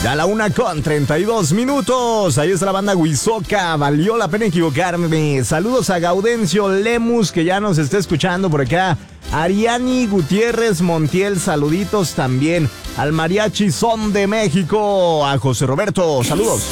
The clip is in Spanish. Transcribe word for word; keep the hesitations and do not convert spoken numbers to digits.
Ya la una con treinta y dos minutos. Ahí está la banda Huizoca. Valió la pena equivocarme. Saludos a Gaudencio Lemus, que ya nos está escuchando por acá. Ariani Gutiérrez Montiel, saluditos también. Al Mariachi Son de México. A José Roberto, saludos.